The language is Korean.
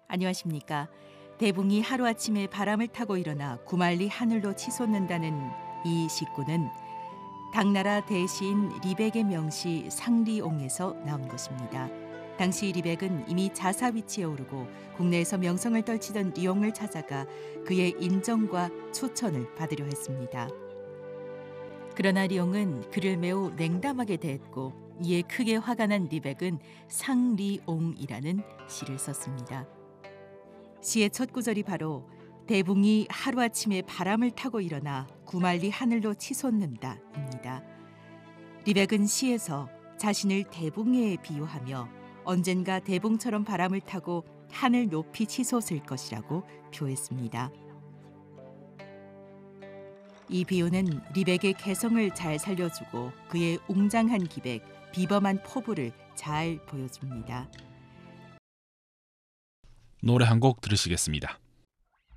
안녕하십니까. 대붕이 하루아침에 바람을 타고 일어나 구말리 하늘로 치솟는다는 이 시구는 당나라 대시인 리백의 명시 상리옹에서 나온 것입니다. 당시 리백은 이미 자사 위치에 오르고 국내에서 명성을 떨치던 리옹을 찾아가 그의 인정과 추천을 받으려 했습니다. 그러나 리옹은 그를 매우 냉담하게 대했고 이에 크게 화가 난 리백은 상리옹이라는 시를 썼습니다. 시의 첫 구절이 바로 대붕이 하루아침에 바람을 타고 일어나 구말리 하늘로 치솟는다입니다. 리백은 시에서 자신을 대붕에 비유하며 언젠가 대붕처럼 바람을 타고 하늘 높이 치솟을 것이라고 표했습니다. 이 비유는 리백의 개성을 잘 살려주고 그의 웅장한 기백, 비범한 포부를 잘 보여줍니다. 노래 한 곡 들으시겠습니다.